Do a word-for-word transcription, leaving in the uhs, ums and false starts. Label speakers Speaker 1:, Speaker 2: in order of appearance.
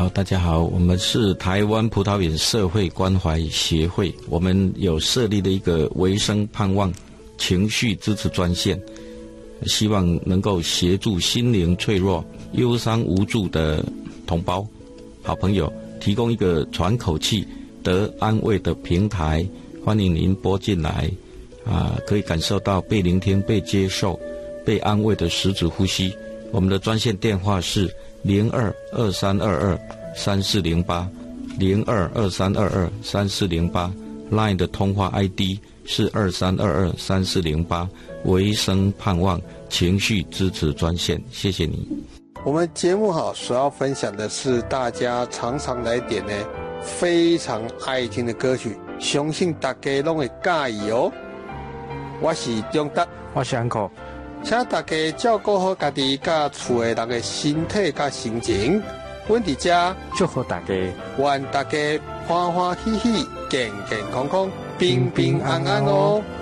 Speaker 1: 好，大家好，我们是台湾葡萄园社会关怀协会，我们有设立了一个维生盼望情绪支持专线，希望能够协助心灵脆弱、忧伤无助的同胞、好朋友，提供一个喘口气、得安慰的平台。欢迎您拨进来，啊，可以感受到被聆听、被接受、被安慰的实质呼吸。我们的专线电话是零二二三二二三四零八，零二二三二二三四零八。Line 的通话 I D 是二三二二三四零八，维生盼望情绪支持专线。谢谢你。
Speaker 2: 我们节目好所要分享的是大家常常来点呢非常爱听的歌曲，相信大家都会介意哦。我是钟达，
Speaker 3: 我是安可，
Speaker 2: 请大家照顾好家己甲厝的人的身体甲心情。阮伫遮
Speaker 3: 祝福大家，
Speaker 2: 愿大家欢欢喜喜、健健康康、平平安安哦。